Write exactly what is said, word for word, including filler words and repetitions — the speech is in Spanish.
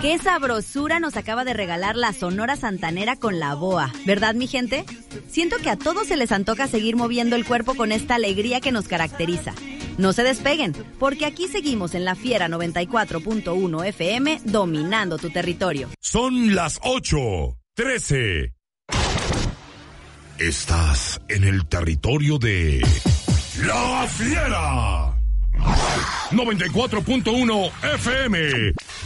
Qué sabrosura nos acaba de regalar la Sonora Santanera con la boa, ¿verdad, mi gente? Siento que a todos se les antoja seguir moviendo el cuerpo con esta alegría que nos caracteriza. No se despeguen, porque aquí seguimos en La Fiera noventa y cuatro punto uno F M, dominando tu territorio. Son las ocho trece. Estás en el territorio de La Fiera noventa y cuatro punto uno F M.